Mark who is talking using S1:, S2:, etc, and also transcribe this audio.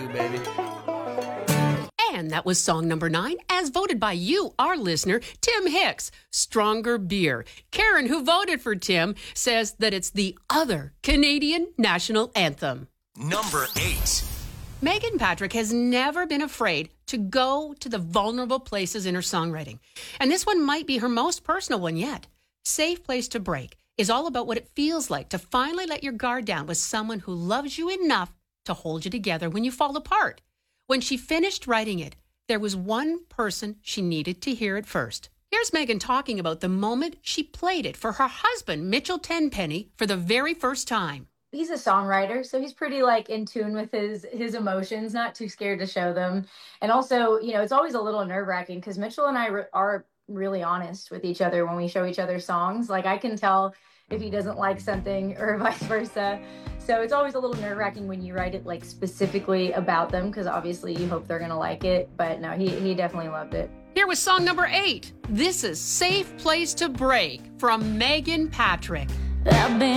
S1: you, baby.
S2: And that was song number 9, as voted by you, our listener, Tim Hicks, Stronger Beer. Karen, who voted for Tim, says that it's the other Canadian national anthem.
S3: Number 8.
S2: Megan Patrick has never been afraid to go to the vulnerable places in her songwriting. And this one might be her most personal one yet. Safe Place to Break is all about what it feels like to finally let your guard down with someone who loves you enough to hold you together when you fall apart. When she finished writing it, there was one person she needed to hear it first. Here's Megan talking about the moment she played it for her husband, Mitchell Tenpenny, for the very first time.
S4: He's a songwriter, so he's pretty in tune with his emotions, not too scared to show them. And also, it's always a little nerve-wracking because Mitchell and I are really honest with each other when we show each other songs. I can tell if he doesn't like something or vice versa. So it's always a little nerve-wracking when you write it specifically about them because obviously you hope they're going to like it. But no, he definitely loved it.
S2: Here was song number 8. This is Safe Place to Break from Megan Patrick.
S5: I've been